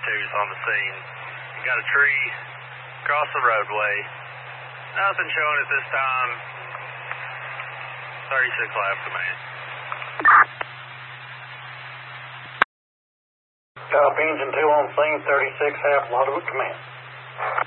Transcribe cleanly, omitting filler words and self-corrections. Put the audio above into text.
2's on the scene. You got a tree across the roadway. Nothing showing at this time. 36 lab command. Copy, engine 2 on scene, 36 half, logbook command.